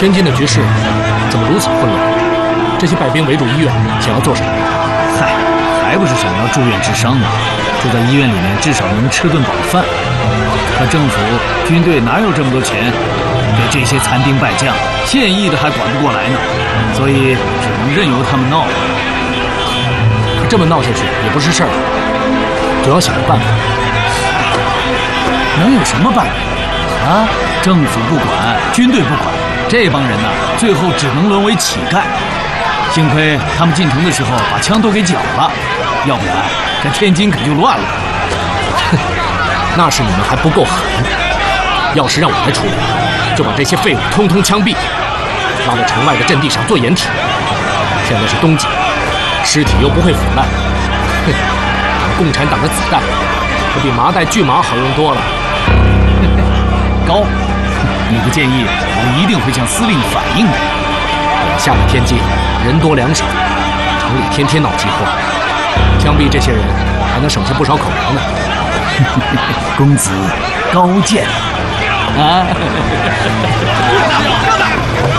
天津的局势怎么如此混乱？这些败兵围住医院，想要做什么？ 嗨，还不是想要住院治伤吗？住在医院里面，至少能吃顿饱饭。可政府、军队哪有这么多钱？对这些残兵败将，现役的还管不过来呢，所以只能任由他们闹。 可这么闹下去也不是事儿，总要想个办法。 能有什么办法啊？政府不管，军队不管，这帮人呐，最后只能沦为乞丐。幸亏他们进城的时候把枪都给缴了，要不然这天津可就乱了。 哼，那是你们还不够狠。要是让我来处理，就把这些废物通通枪毙，拉到城外的阵地上做掩体。现在是冬季，尸体又不会腐烂，哼，打共产党的子弹可比麻袋锯马好用多了。 高，你的建议我一定会向司令反映的。 眼下的天津人多粮少，城里天天闹饥荒，枪毙这些人还能省下不少口粮呢。 公子高见啊！ 不要打！